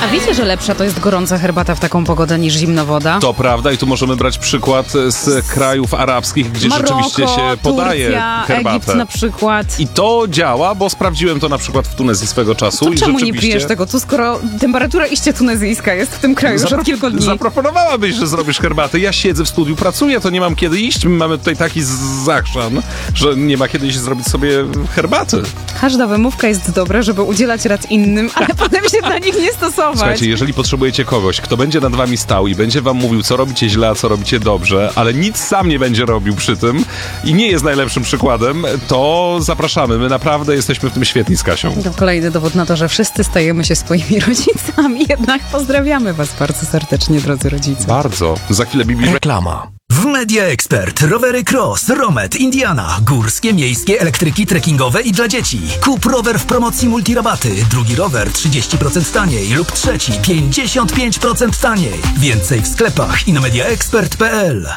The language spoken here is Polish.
wiecie, że lepsza to jest gorąca herbata w taką pogodę niż zimna woda? To prawda i tu możemy brać przykład z krajów arabskich, gdzie Maroko, rzeczywiście się podaje Turcja, herbatę. Egipt na przykład. I to działa, bo sprawdziłem to na przykład w Tunezji swego czasu. To i czemu nie rzeczywiście... pijesz tego tu, skoro temperatura iście tunezyjska jest w tym kraju już od kilku dni? Zaproponowałabyś, że zrobisz herbatę. Ja siedzę w studiu, pracuję, to nie mam kiedy iść. My mamy tutaj taki zachrzan, że nie ma kiedy iść zrobić sobie herbaty. Każda wymówka jest dobra, żeby udzielać rad innym, ale potem się na nich nie stosować. Słuchajcie, jeżeli potrzebujecie kogoś, kto będzie nad wami stał i będzie wam mówił, co robicie źle, a co robicie dobrze, ale nic sam nie będzie robił przy tym i nie jest najlepszym przykładem, to zapraszamy. My naprawdę jesteśmy w tym świetni z Kasią. To kolejny dowód na to, że wszyscy stajemy się swoimi rodzicami. Jednak pozdrawiamy was bardzo serdecznie, drodzy rodzice. Bardzo. Za chwilę Bibi... Reklama. W Media Expert rowery Cross, Romet, Indiana, górskie, miejskie, elektryki, trekkingowe i dla dzieci. Kup rower w promocji multirabaty. Drugi rower 30% taniej lub trzeci 55% taniej. Więcej w sklepach i na mediaexpert.pl.